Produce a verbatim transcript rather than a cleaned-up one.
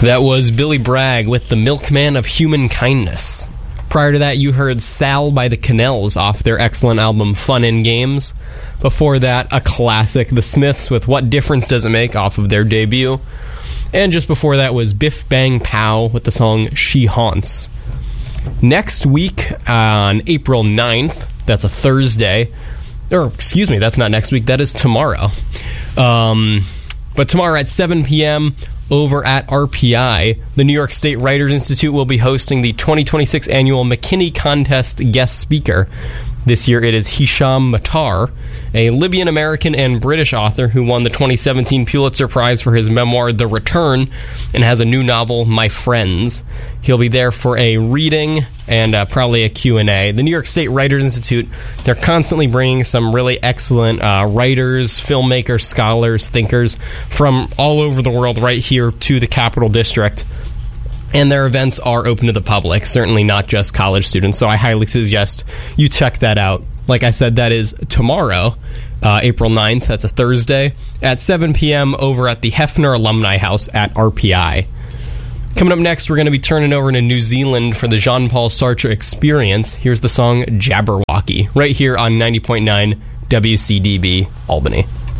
That was Billy Bragg with The Milkman of Human Kindness. Prior to that, you heard Sal by the Cannells off their excellent album Fun and Games. Before that, a classic, The Smiths with What Difference Does It Make off of their debut. And just before that was Biff Bang Pow with the song She Haunts. Next week, uh, on April ninth, that's a Thursday, or excuse me, that's not next week, that is tomorrow. Um, but tomorrow at seven p.m., over at R P I, the New York State Writers Institute will be hosting the twenty twenty-six annual McKinney Contest guest speaker. This year it is Hisham Matar, a Libyan-American and British author who won the twenty seventeen Pulitzer Prize for his memoir The Return and has a new novel, My Friends. He'll be there for a reading and uh, probably a Q and A. The New York State Writers Institute, they're constantly bringing some really excellent uh, writers, filmmakers, scholars, thinkers from all over the world right here to the Capital District. And their events are open to the public, certainly not just college students, so I highly suggest you check that out. Like I said, that is tomorrow, uh, April ninth, that's a Thursday, at seven p.m. over at the Hefner Alumni House at R P I. Coming up next, we're going to be turning over to New Zealand for the Jean-Paul Sartre Experience. Here's the song Jabberwocky, right here on ninety point nine W C D B Albany.